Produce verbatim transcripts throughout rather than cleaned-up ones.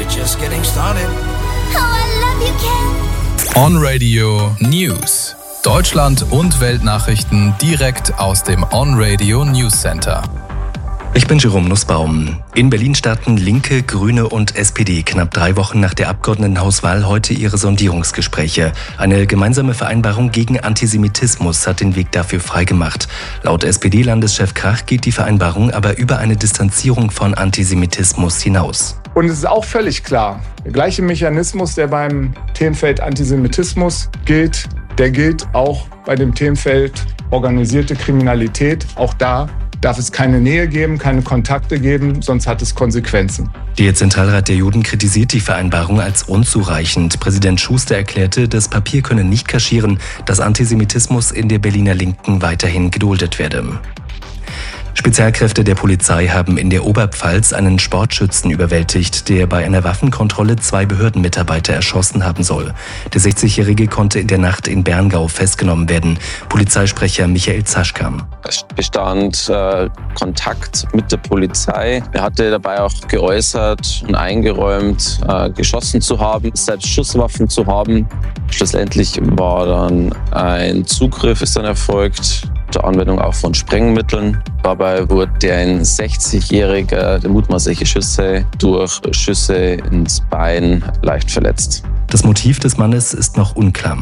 just getting started. Oh, I love you, Ken. On Radio News. Deutschland und Weltnachrichten direkt aus dem On Radio News Center. Ich bin Jerome Nussbaum. In Berlin starten Linke, Grüne und S P D knapp drei Wochen nach der Abgeordnetenhauswahl heute ihre Sondierungsgespräche. Eine gemeinsame Vereinbarung gegen Antisemitismus hat den Weg dafür freigemacht. Laut S P D-Landeschef Krach geht die Vereinbarung aber über eine Distanzierung von Antisemitismus hinaus. Und es ist auch völlig klar, der gleiche Mechanismus, der beim Themenfeld Antisemitismus gilt, der gilt auch bei dem Themenfeld organisierte Kriminalität. Auch da darf es keine Nähe geben, keine Kontakte geben, sonst hat es Konsequenzen. Der Zentralrat der Juden kritisiert die Vereinbarung als unzureichend. Präsident Schuster erklärte, das Papier könne nicht kaschieren, dass Antisemitismus in der Berliner Linken weiterhin geduldet werde. Spezialkräfte der Polizei haben in der Oberpfalz einen Sportschützen überwältigt, der bei einer Waffenkontrolle zwei Behördenmitarbeiter erschossen haben soll. Der sechzigjährige konnte in der Nacht in Berngau festgenommen werden. Polizeisprecher Michael Zaschka. Es bestand äh, Kontakt mit der Polizei. Er hatte dabei auch geäußert und eingeräumt, äh, geschossen zu haben, selbst Schusswaffen zu haben. Schlussendlich war dann ein Zugriff, ist dann erfolgt, der Anwendung auch von Sprengmitteln. Dabei wurde ein sechzigjähriger, der mutmaßliche Schütze, durch Schüsse ins Bein leicht verletzt. Das Motiv des Mannes ist noch unklar.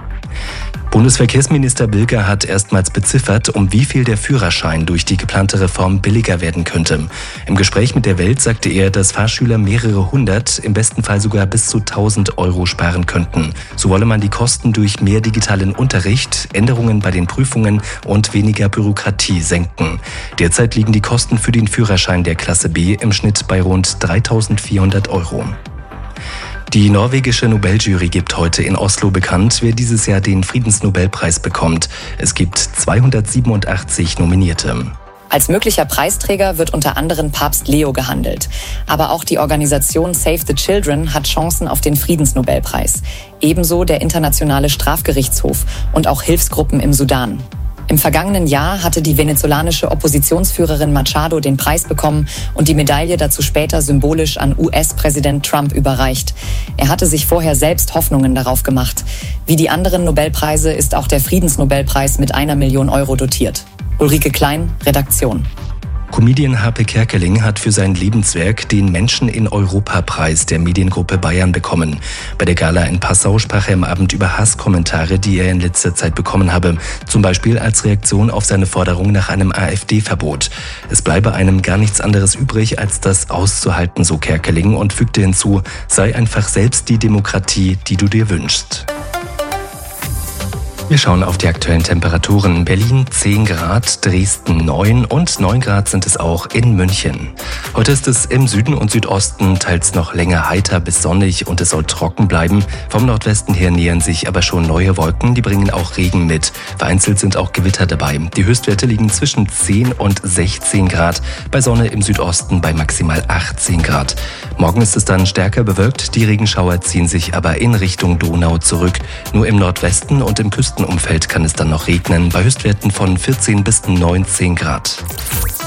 Bundesverkehrsminister Bilger hat erstmals beziffert, um wie viel der Führerschein durch die geplante Reform billiger werden könnte. Im Gespräch mit der Welt sagte er, dass Fahrschüler mehrere hundert, im besten Fall sogar bis zu tausend Euro sparen könnten. So wolle man die Kosten durch mehr digitalen Unterricht, Änderungen bei den Prüfungen und weniger Bürokratie senken. Derzeit liegen die Kosten für den Führerschein der Klasse B im Schnitt bei rund dreitausendvierhundert Euro. Die norwegische Nobeljury gibt heute in Oslo bekannt, wer dieses Jahr den Friedensnobelpreis bekommt. Es gibt zweihundertsiebenundachtzig Nominierte. Als möglicher Preisträger wird unter anderem Papst Leo gehandelt. Aber auch die Organisation Save the Children hat Chancen auf den Friedensnobelpreis. Ebenso der Internationale Strafgerichtshof und auch Hilfsgruppen im Sudan. Im vergangenen Jahr hatte die venezolanische Oppositionsführerin Machado den Preis bekommen und die Medaille dazu später symbolisch an U S-Präsident Trump überreicht. Er hatte sich vorher selbst Hoffnungen darauf gemacht. Wie die anderen Nobelpreise ist auch der Friedensnobelpreis mit einer Million Euro dotiert. Ulrike Klein, Redaktion. Comedian Harpe Kerkeling hat für sein Lebenswerk den Menschen in Europa-Preis der Mediengruppe Bayern bekommen. Bei der Gala in Passau sprach er am Abend über Hasskommentare, die er in letzter Zeit bekommen habe. Zum Beispiel als Reaktion auf seine Forderung nach einem AfD-Verbot. Es bleibe einem gar nichts anderes übrig, als das auszuhalten, so Kerkeling, und fügte hinzu, sei einfach selbst die Demokratie, die du dir wünschst. Wir schauen auf die aktuellen Temperaturen. Berlin zehn Grad, Dresden neun und neun Grad sind es auch in München. Heute ist es im Süden und Südosten teils noch länger heiter bis sonnig und es soll trocken bleiben. Vom Nordwesten her nähern sich aber schon neue Wolken, die bringen auch Regen mit. Vereinzelt sind auch Gewitter dabei. Die Höchstwerte liegen zwischen zehn und sechzehn Grad, bei Sonne im Südosten bei maximal achtzehn Grad. Morgen ist es dann stärker bewölkt, die Regenschauer ziehen sich aber in Richtung Donau zurück. Nur im Nordwesten und im Küstenumfeld kann es dann noch regnen, bei Höchstwerten von vierzehn bis neunzehn Grad.